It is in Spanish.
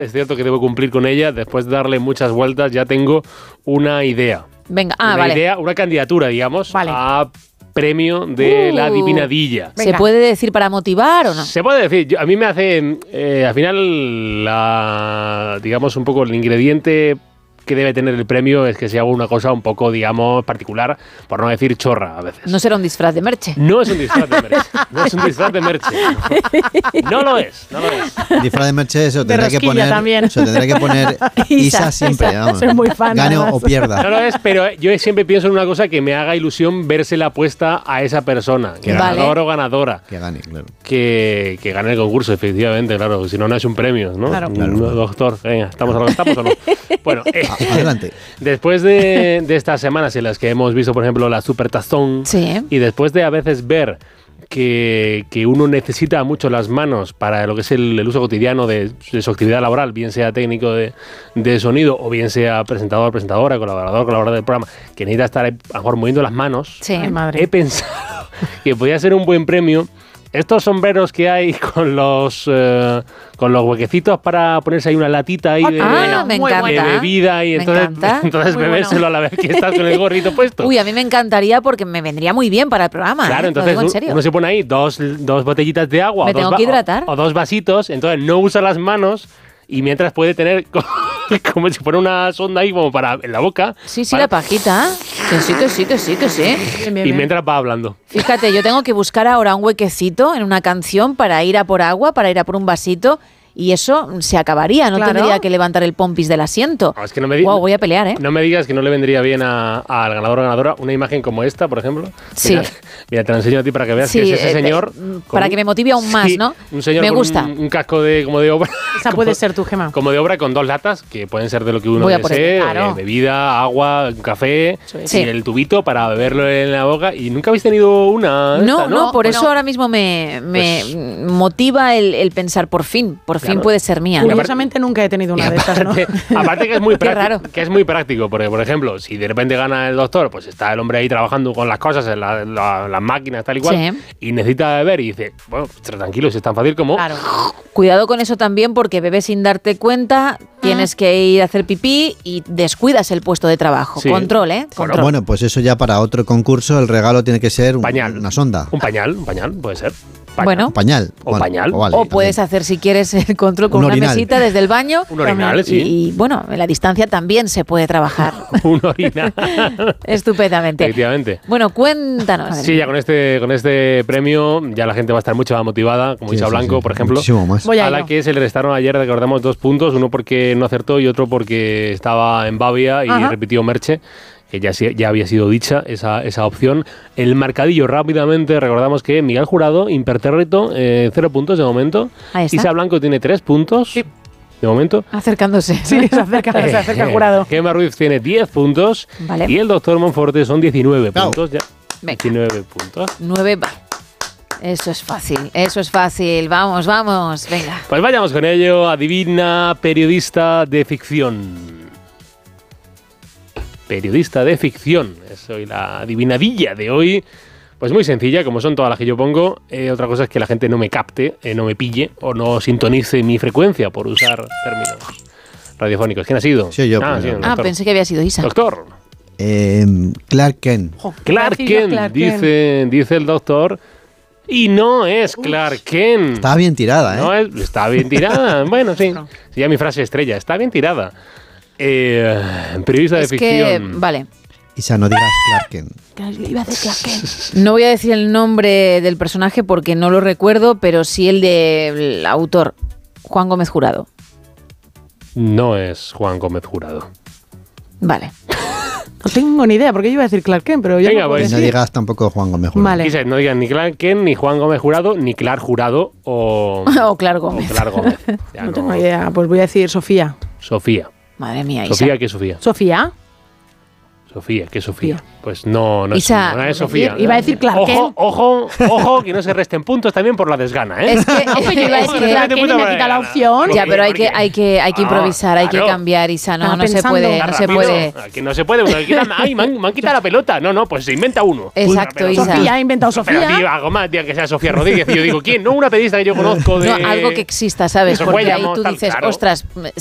Es cierto que debo cumplir con ella. Después de darle muchas vueltas, ya tengo una idea. Venga, Una candidatura, digamos, vale. a premio de la adivinadilla. ¿Se puede decir para motivar o no? Se puede decir. A mí me hace, al final, digamos, un poco el ingrediente que debe tener el premio es que se haga una cosa un poco, digamos, particular, por no decir chorra a veces. No será un disfraz de Merche. No es un disfraz de Merche. No es un disfraz de Merche. No lo es. Disfraz de Merche se lo De tendrá que poner. también. Se lo tendrá que poner Isa siempre, vamos. Soy muy fan. Gane además. o pierda. No lo es, pero yo siempre pienso en una cosa que me haga ilusión vérsela puesta a esa persona, que ganador o ganadora. Que gane, claro. Que gane el concurso, efectivamente, claro. Si no, no es un premio, ¿no? Claro. No, doctor, venga, ¿estamos a lo que estamos o no? Bueno, adelante. Después de estas semanas en las que hemos visto, por ejemplo, la Supertazón, sí. Y después de a veces ver que uno necesita mucho las manos para lo que es el uso cotidiano de su actividad laboral, bien sea técnico de sonido o bien sea presentador, presentadora, colaborador del programa, que necesita estar a lo mejor moviendo las manos, sí. Ay, madre. he pensado que podría ser un buen premio estos sombreros que hay con los huequecitos para ponerse ahí una latita ahí me encanta. de bebida y entonces bebérselo a la vez que estás con el gorrito puesto. Uy, a mí me encantaría porque me vendría muy bien para el programa. Claro, entonces uno se pone ahí dos botellitas de agua me tengo que hidratar. o dos vasitos, entonces no usa las manos y mientras puede tener como si fuera una sonda ahí como para en la boca. Sí, la pajita. Que sí. Y mientras va hablando. Fíjate, yo tengo que buscar ahora un huequecito en una canción para ir a por agua, para ir a por un vasito. Y eso se acabaría, no tendría que levantar el pompis del asiento. No, es que no voy a pelear, ¿eh? No me digas que no le vendría bien al ganador o ganadora una imagen como esta, por ejemplo. Sí. Mira, te la enseño a ti para que veas que es ese señor. Para que me motive aún más, ¿no? Un señor me con gusta. Un casco como de obra. Esa puede ser tu, Gemma. Como de obra con dos latas, que pueden ser de lo que uno desee. Claro. Bebida, agua, café, y el tubito para beberlo en la boca. ¿Y nunca habéis tenido una? No, por eso ahora mismo me motiva el pensar, por fin puede ser mía. Curiosamente nunca he tenido una de estas, ¿no? Aparte que es muy práctico, que es muy práctico, porque por ejemplo, si de repente gana el doctor, pues está el hombre ahí trabajando con las cosas, en las máquinas, tal y cual, y necesita beber y dice, bueno, tranquilo, si es tan fácil como... Claro. Cuidado con eso también, porque bebes sin darte cuenta, tienes que ir a hacer pipí y descuidas el puesto de trabajo. Sí. Control, ¿eh? Control. Bueno, pues eso ya para otro concurso, el regalo tiene que ser pañal. Una sonda. Un pañal, puede ser. Bueno, pañal. O pañal. O puedes hacer, si quieres, el control con una mesita desde el baño. Un orinal, sí. Y bueno, en la distancia también se puede trabajar. Un orinal. Estupendamente. Efectivamente. Bueno, cuéntanos. Sí, ya con este premio ya la gente va a estar mucho más motivada, como Isa Blanco, por ejemplo. Muchísimo más. A la que se le restaron ayer, recordamos, 2 puntos. Uno porque no acertó y otro porque estaba en Bavia y repitió Merche, que ya había sido dicha esa opción. El marcadillo rápidamente, recordamos que Miguel Jurado, impertérrito, 0 puntos de momento. Isa Blanco tiene 3 puntos. Sí. De momento. Acercándose. Sí, se acerca Jurado. Gemma Ruiz tiene 10 puntos. Vale. Y el doctor Monforte son 19 puntos. Ya. 19 puntos. 9. Eso es fácil. Vamos, venga. Pues vayamos con ello. Adivina, periodista de ficción. Periodista de ficción. Es hoy la adivinadilla de hoy. Pues muy sencilla, como son todas las que yo pongo. Otra cosa es que la gente no me capte, no me pille o no sintonice mi frecuencia, por usar términos radiofónicos. ¿Quién ha sido? Sí, yo. Pensé que había sido Isa. Doctor. Clark Kent. Clark Kent, dice el doctor. Y no es Clark Kent. Está bien tirada, ¿eh? Está bien tirada. Bueno, sí. Ya mi frase estrella. Está bien tirada. Periodista de ficción. Vale. Isa, no digas Clark Kent. Iba a decir Clark Kent. No voy a decir el nombre del personaje porque no lo recuerdo, pero sí el del autor, Juan Gómez Jurado. No es Juan Gómez Jurado. Vale. No tengo ni idea, porque yo iba a decir Clark Kent, pero Venga, no digas tampoco Juan Gómez Jurado. Vale. Isa, no digas ni Clark Kent, ni Juan Gómez Jurado, ni Clark Jurado o Clark Gómez. No tengo idea, pues voy a decir Sofía. Sofía. Madre mía, Isa. ¿Sofía qué es Sofía? ¿Sofía? Sofía, ¿qué Sofía? Pues no Isa, no es Sofía. Iba a decir Clark Kent. Ojo, que no se resten puntos también por la desgana, ¿eh? Es que yo iba a decir Clark Kent y me quita la opción. Ya, pero hay que improvisar, hay que cambiar, Isa, no se puede, no se puede. Que no se puede, ay, me han quitado la pelota. No, pues se inventa uno. Exacto, Isa. Sofía ha inventado Sofía. Pero tío, algo más, tío, que sea Sofía Rodríguez. Y yo digo, ¿quién? No, una periodista que yo conozco de... No, algo que exista, ¿sabes? Porque ahí tú dices, ostras,